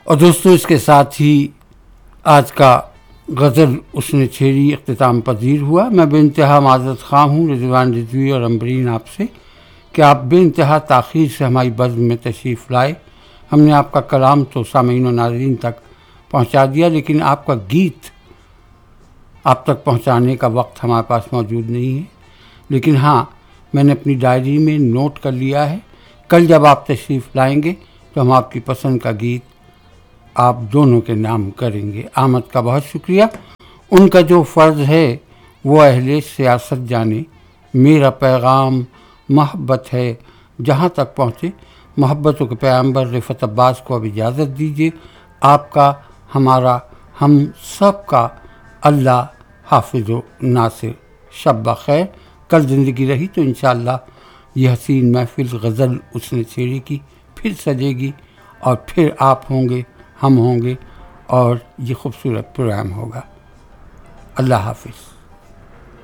اور دوستو اس کے ساتھ ہی آج کا غزل اس نے چھیڑی اختتام پذیر ہوا۔ میں بے انتہا معذرت خواہ ہوں رضوان رضوی اور امبرین آپ سے کہ آپ بے انتہا تاخیر سے ہماری بزم میں تشریف لائے۔ ہم نے آپ کا کلام تو سامعین و ناظرین تک پہنچا دیا، لیکن آپ کا گیت آپ تک پہنچانے کا وقت ہمارے پاس موجود نہیں ہے۔ لیکن ہاں، میں نے اپنی ڈائری میں نوٹ کر لیا ہے، کل جب آپ تشریف لائیں گے تو ہم آپ کی پسند کا گیت آپ دونوں کے نام کریں گے۔ آمد کا بہت شکریہ۔ ان کا جو فرض ہے وہ اہل سیاست جانے، میرا پیغام محبت ہے جہاں تک پہنچے۔ محبتوں کے پیغمبر رفعت عباس کو اب اجازت دیجیے۔ آپ کا، ہمارا، ہم سب کا اللہ حافظ و ناصر۔ شب بخیر۔ کل زندگی رہی تو انشاءاللہ یہ حسین محفل غزل اس نے چھیڑی کی پھر سجے گی، اور پھر آپ ہوں گے، ہم ہوں گے، اور یہ خوبصورت پروگرام ہوگا۔ اللہ حافظ۔